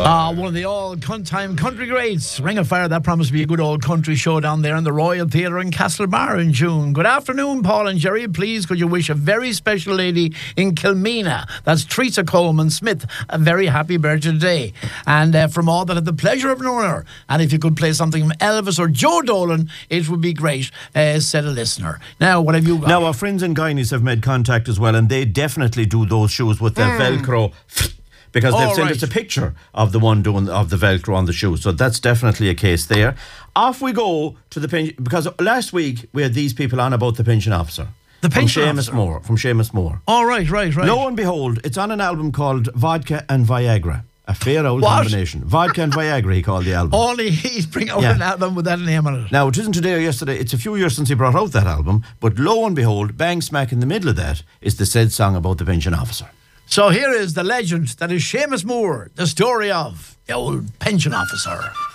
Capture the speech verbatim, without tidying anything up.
Uh, one of the all-time country greats. Ring of Fire, that promised to be a good old country show down there in the Royal Theatre in Castlebar in June. Good afternoon, Paul and Jerry. Please, could you wish a very special lady in Kilmeena, that's Teresa Coleman Smith, a very happy birthday today. And uh, from all that had the pleasure of knowing her, and if you could play something from Elvis or Joe Dolan, it would be great, uh, said a listener. Now, what have you got? Now, our friends in Guinness have made contact as well, and they definitely do those shoes with the mm. Velcro... Because they've oh, sent right. us a picture of the one doing of the Velcro on the shoe. So that's definitely a case there. Off we go to the pension, because last week we had these people on about the pension officer. The pension from Seamus officer? Moore. From Seamus Moore. Oh, right, right, right. Lo and behold, it's on an album called Vodka and Viagra. A fair old what? combination. Vodka and Viagra, he called the album. Only he's bringing out yeah. an album with that name on it. Now, it isn't today or yesterday. It's a few years since he brought out that album. But lo and behold, bang smack in the middle of that is the said song about the pension officer. So here is the legend that is Seamus Moore, the story of the old pension officer.